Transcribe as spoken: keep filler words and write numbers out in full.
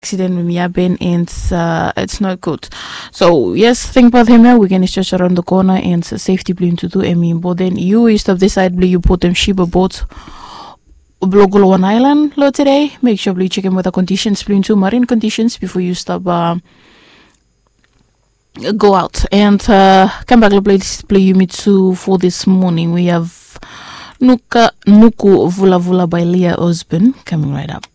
accident with me happen, and uh, it's not good. So yes, think about him now. We're gonna stretch around the corner and safety blue to do. I mean, but then you used to this side blue. You put them Shiba boat. Blogolo one island lo today. Make sure you check in with the conditions, blue to marine conditions before you stop. Uh, go out and uh, come back to play play you meet to for this morning. We have Nuka Nuku Vula Vula by Leah Osborne coming right up.